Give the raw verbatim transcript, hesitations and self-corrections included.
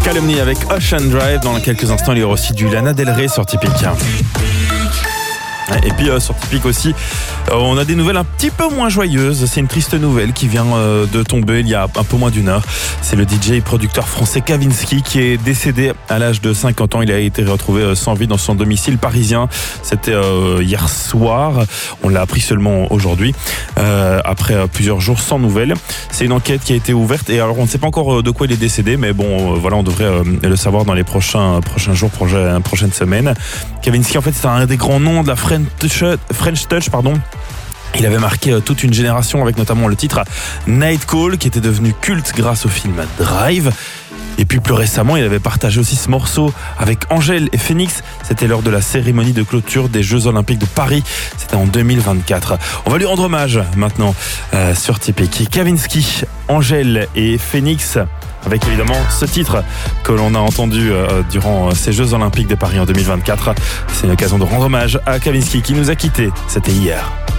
Calumny avec Ocean Drive. Dans quelques instants, il y aura aussi du Lana Del Rey sur Typique. Et puis euh, sur Typique aussi, euh, on a des nouvelles un petit peu moins joyeuses. C'est une triste nouvelle qui vient euh, de tomber il y a un peu moins d'une heure. C'est le D J et producteur français Kavinsky qui est décédé à l'âge de cinquante ans. Il a été retrouvé euh, sans vie dans son domicile parisien. C'était euh, hier soir. On l'a appris seulement aujourd'hui, euh, après euh, plusieurs jours sans nouvelles. C'est une enquête qui a été ouverte et alors on ne sait pas encore de quoi il est décédé, mais bon, euh, voilà, on devrait euh, le savoir dans les prochains prochains jours, prochaines prochaines semaines. Kavinsky, en fait, c'est un des grands noms de la French Touch, French Touch, pardon. Il avait marqué toute une génération avec notamment le titre Night Call qui était devenu culte grâce au film Drive. Et puis plus récemment, il avait partagé aussi ce morceau avec Angèle et Phoenix. C'était lors de la cérémonie de clôture des Jeux Olympiques de Paris. C'était en deux mille vingt-quatre. On va lui rendre hommage maintenant euh, sur Typique. Kavinsky, Angèle et Phoenix. Avec évidemment ce titre que l'on a entendu euh, durant ces Jeux Olympiques de Paris en deux mille vingt-quatre. C'est une occasion de rendre hommage à Kavinsky qui nous a quittés. C'était hier.